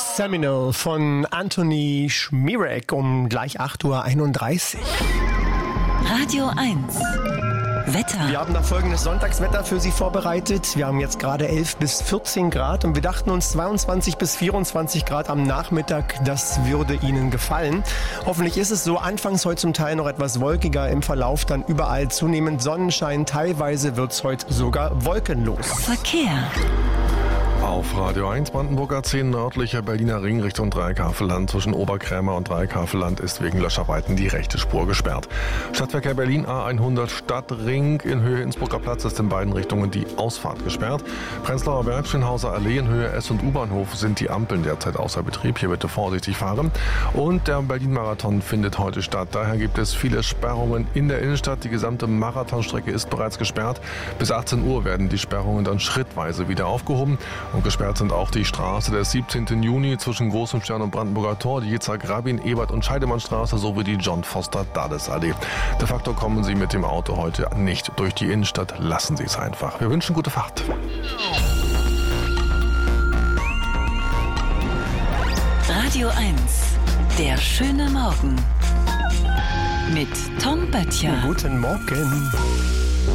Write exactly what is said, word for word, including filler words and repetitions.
Seminole von Anthony Schmierek um gleich acht Uhr einunddreißig. Radio eins. Wetter. Wir haben da folgendes Sonntagswetter für Sie vorbereitet. Wir haben jetzt gerade elf bis vierzehn Grad und wir dachten uns zweiundzwanzig bis vierundzwanzig Grad am Nachmittag, das würde Ihnen gefallen. Hoffentlich ist es so. Anfangs heute zum Teil noch etwas wolkiger, im Verlauf dann überall zunehmend Sonnenschein. Teilweise wird es heute sogar wolkenlos. Verkehr. Auf Radio eins Brandenburger zehn nördlicher Berliner Ring Richtung Dreikäferland. Zwischen Oberkrämer und Dreikäferland ist wegen Löscharbeiten die rechte Spur gesperrt. Stadtverkehr Berlin A hundert Stadtring in Höhe Innsbrucker Platz ist in beiden Richtungen die Ausfahrt gesperrt. Prenzlauer Berg, Schönhauser Allee in Höhe S- und U-Bahnhof sind die Ampeln derzeit außer Betrieb. Hier bitte vorsichtig fahren. Und der Berlin-Marathon findet heute statt. Daher gibt es viele Sperrungen in der Innenstadt. Die gesamte Marathonstrecke ist bereits gesperrt. Bis achtzehn Uhr werden die Sperrungen dann schrittweise wieder aufgehoben. Und gesperrt sind auch die Straße des siebzehnten Juni zwischen Großem Stern und Brandenburger Tor, die Yitzhak Rabin, Ebert und Scheidemannstraße sowie die John Foster Dulles Allee. De facto kommen Sie mit dem Auto heute nicht durch die Innenstadt. Lassen Sie es einfach. Wir wünschen gute Fahrt. Radio eins. Der schöne Morgen. Mit Tom Böttcher. Guten Morgen.